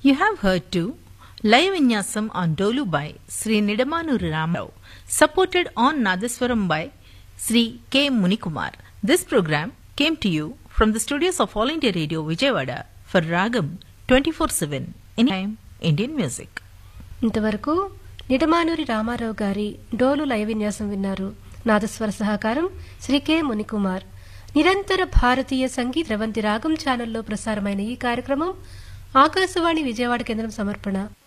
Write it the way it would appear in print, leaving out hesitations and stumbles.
You have heard to Laya Vinyasam on Dolu by Sri Nidamanuri Ramarao, supported on Nadaswaram by Sri K. Munikumar. This program came to you from the studios of All India Radio Vijayawada for Ragam 24/7 Anytime Indian Music. ఇంతవరకు నిడమానూరి రామారావు గారి డోలు లయ విన్యాసం విన్నారు. నాదస్వర సహకారం Shri K Munikumar. నిరంతర భారతీయ సంగీత రవంతి రాగం ఛానల్లో ప్రసారమైన ఈ కార్యక్రమం ఆకాశవాణి విజయవాడ కేంద్రం సమర్పణ.